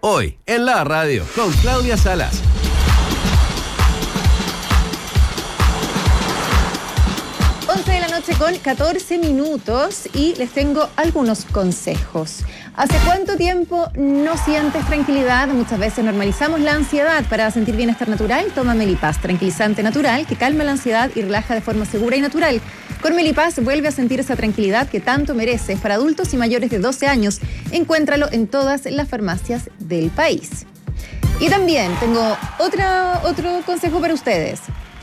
Hoy, en la radio, con Claudia Salas. De la noche con 14 minutos y les tengo algunos consejos. ¿Hace cuánto tiempo no sientes tranquilidad? Muchas veces normalizamos la ansiedad. Para sentir bienestar natural, toma Melipaz, tranquilizante natural que calma la ansiedad y relaja de forma segura y natural. Con Melipaz vuelve a sentir esa tranquilidad que tanto mereces. Para adultos y mayores de 12 años, encuéntralo en todas las farmacias del país. Y también tengo otro consejo para ustedes.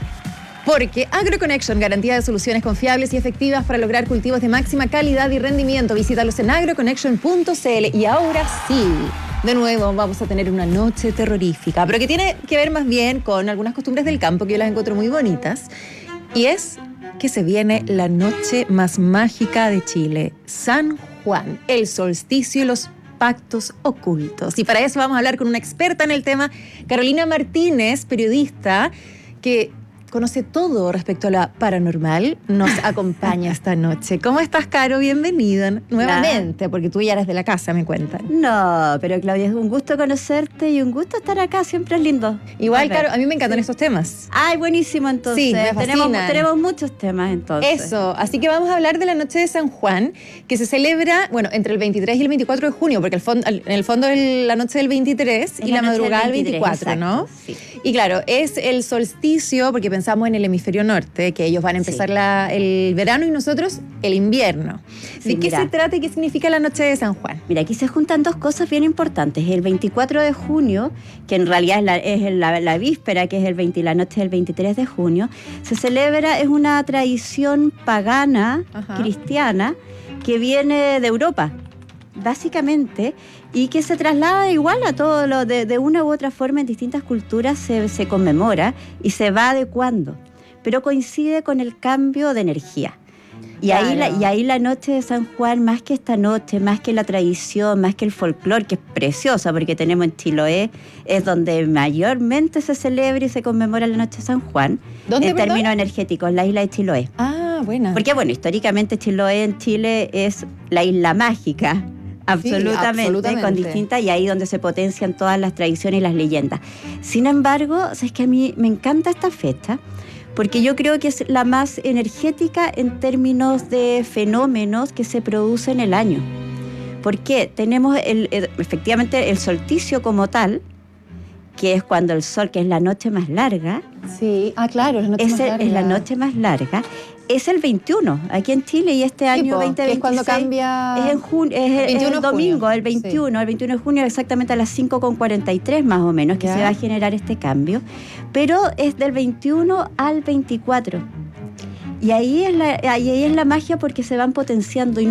Porque AgroConnection, garantía de soluciones confiables y efectivas para lograr cultivos de máxima calidad y rendimiento. Visítalos en agroconnection.cl. Y ahora sí, de nuevo vamos a tener una noche terrorífica, pero que tiene que ver más bien con algunas costumbres del campo que yo las encuentro muy bonitas. Y es que se viene la noche más mágica de Chile, San Juan, el solsticio y los pactos ocultos. Y para eso vamos a hablar con una experta en el tema, Carolina Martínez, periodista que conoce todo respecto a la paranormal, nos acompaña esta noche. ¿Cómo estás, Caro? Bienvenida nuevamente, porque tú ya eres de la casa, me cuentan. No, pero Claudia, es un gusto conocerte y un gusto estar acá, siempre es lindo. Igual, Caro, a mí me encantan estos temas. Ay, buenísimo, entonces. Sí, me fascinan. Tenemos muchos temas, entonces. Eso, así que vamos a hablar de la noche de San Juan, que se celebra, bueno, entre el 23 y el 24 de junio, porque en el fondo es la noche del 23 y la madrugada del 24, exacto, ¿no? Sí. Y claro, es el solsticio, porque pensamos en el hemisferio norte, que ellos van a empezar el verano y nosotros el invierno. ¿De qué se trata y qué significa la noche de San Juan? Mira, aquí se juntan dos cosas bien importantes. El 24 de junio, que en realidad es la víspera, que es la noche del 23 de junio, se celebra, es una tradición pagana, cristiana, que viene de Europa, básicamente, y que se traslada igual a todo lo de una u otra forma en distintas culturas se conmemora y se va adecuando, pero coincide con el cambio de energía. Y, claro. ahí la noche de San Juan, más que esta noche, más que la tradición, más que el folclore, que es preciosa, porque tenemos en Chiloé, es donde mayormente se celebra y se conmemora la noche de San Juan. ¿Dónde, en términos energéticos, la isla de Chiloé. Ah, buena. Porque, bueno, históricamente Chiloé en Chile es la isla mágica, absolutamente, con distintas, y ahí donde se potencian todas las tradiciones y las leyendas. Sin embargo, es que a mí me encanta esta fecha, porque yo creo que es la más energética en términos de fenómenos que se producen en el año. Porque tenemos efectivamente el solsticio como tal, que es cuando el sol, que es la noche más larga. Sí, claro, es la noche más larga. Es la noche más larga. Es el 21, aquí en Chile, y este año 2026. Que es cuando cambia. Es en junio, es el domingo, el 21, el 21 de junio, exactamente a las 5:43 más o menos, que se va a generar este cambio. Pero es del 21 al 24. Y ahí es la magia, porque se van potenciando. Y